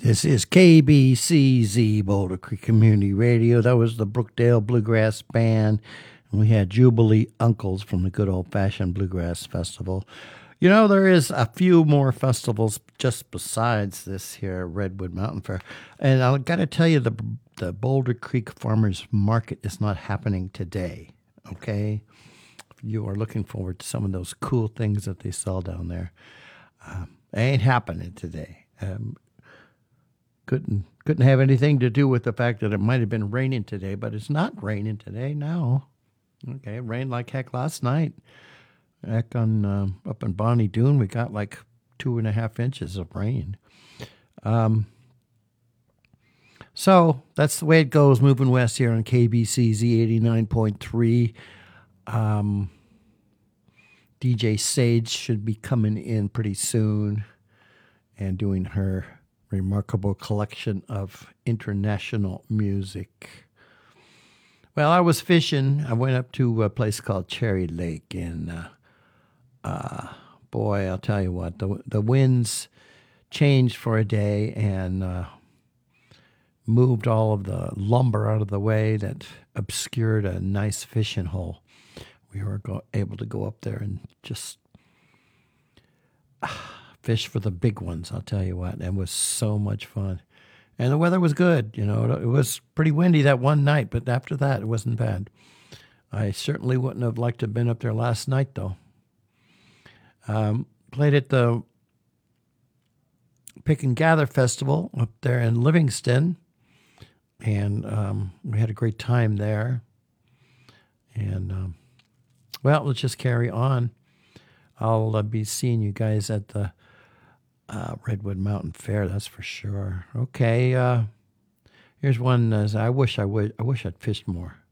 This is KBCZ, Boulder Creek Community Radio. That was the Brookdale Bluegrass Band. And we had Jubilee Uncles from the Good Old Fashioned Bluegrass Festival. You know, there is a few more festivals just besides this here Redwood Mountain Fair. And I got to tell you, the Boulder Creek Farmers Market is not happening today, okay? You are looking forward to some of those cool things that they sell down there. They ain't happening today. Couldn't have anything to do with the fact that it might have been raining today, but it's not raining today now. Okay, it rained like heck last night. Back on up in Bonnie Doon, we got like 2.5 inches of rain. So that's the way it goes, moving west here on KBCZ 89.3. DJ Sage should be coming in pretty soon and doing her remarkable collection of international music. Well, I was fishing. I went up to a place called Cherry Lake, and boy, I'll tell you what, the winds changed for a day and moved all of the lumber out of the way that obscured a nice fishing hole. We were able to go up there and just fish for the big ones, I'll tell you what. It was so much fun. And the weather was good, you know. It was pretty windy that one night, but after that, it wasn't bad. I certainly wouldn't have liked to have been up there last night, though. Played at the Pick and Gather Festival up there in Livingston, and we had a great time there. And, well, let's just carry on. I'll be seeing you guys at the Redwood Mountain Fair, that's for sure. Okay, here's one. I wish I'd fished more.